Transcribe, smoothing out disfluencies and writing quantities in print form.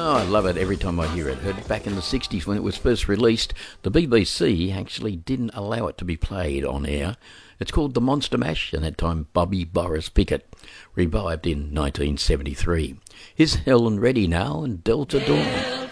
Oh, I love it every time I hear it. Heard it back in the 60s when it was first released. The BBC actually didn't allow it to be played on air. It's called The Monster Mash, and that time Bobby Boris Pickett, revived in 1973. Here's Helen Reddy now and Delta Dawn.